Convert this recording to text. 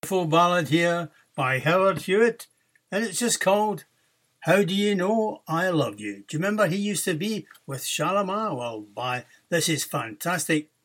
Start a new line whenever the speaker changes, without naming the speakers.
wonderful ballad here by Howard Hewitt, and it's just called How Do You Know I Love You? Do you remember he used to be with Shalimar? Well, this is fantastic